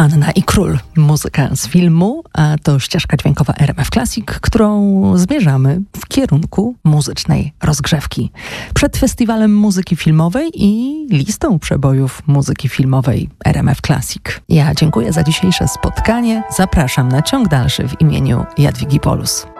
Anna i Król, muzyka z filmu, a to ścieżka dźwiękowa RMF Classic, którą zmierzamy w kierunku muzycznej rozgrzewki. Przed Festiwalem Muzyki Filmowej i listą przebojów muzyki filmowej RMF Classic. Ja dziękuję za dzisiejsze spotkanie. Zapraszam na ciąg dalszy w imieniu Jadwigi Polus.